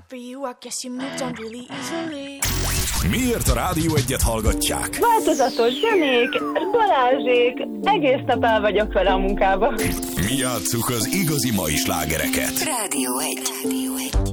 for you, I guess you moved on really easily. Miért a Rádió Egyet hallgatják? Változatos zenék, Balázsék, egész nap el vagyok vele a munkába. Mi játsszuk az igazi mai slágereket. Rádió 1.